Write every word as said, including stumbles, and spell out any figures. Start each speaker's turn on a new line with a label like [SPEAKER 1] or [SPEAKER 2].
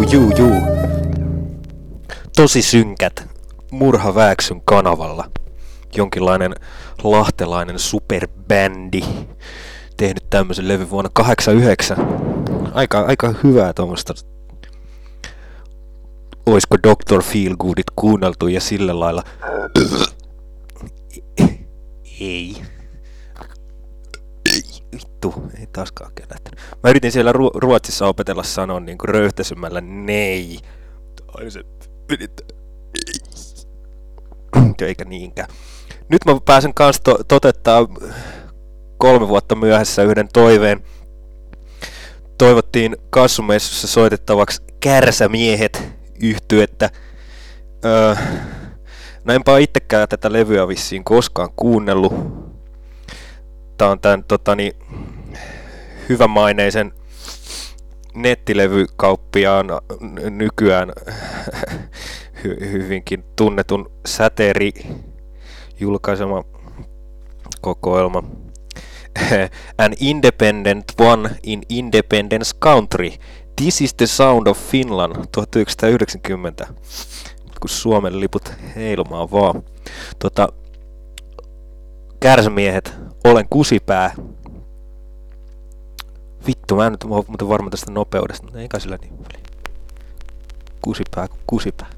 [SPEAKER 1] juu, juu. Tosi synkät Murha Vääksyn kanavalla. Jonkinlainen lahtelainen superbändi tehnyt tämmöisen levy vuonna kahdeksankymmentäyhdeksän. Aika, aika hyvää tuommoista. Oisko doktor Feelgoodit kuunneltu ja sillä lailla? Ei. Vittu, ei taaskaan kelähtänyt. Mä yritin siellä Ru- Ruotsissa opetella sanoa niinku röyhtäisymällä nei. Ai se eikä niinkään. Nyt mä pääsen kans to- toteuttaa kolme vuotta myöhässä yhden toiveen. Toivottiin Kassumessussa soitettavaksi Kärsämiehet yhtyettä. Öö, no enpä ole itsekään tätä levyä vissiin koskaan kuunnellut. Tää on tän totani hyvämaineisen nettilevykauppiaan nykyään hy- hyvinkin tunnetun Säteri julkaisema kokoelma. An Independent One in Independence Country. This is the Sound of Finland tuhatyhdeksänsataayhdeksänkymmentä. Kun Suomen liput heilumaan vaan. Tota, Kärsämiehet, olen kusipää. Vittu, mä en nyt ole muuten varma tästä nopeudesta, mutta eikä sillä niin väliä. Kusipää kuin kusipää.